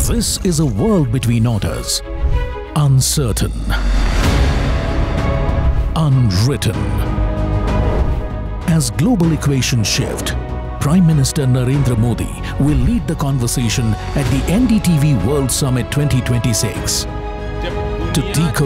This is a world between orders. Uncertain. Unwritten. As global equations shift, Prime Minister Narendra Modi will lead the conversation at the NDTV World Summit 2026 to decode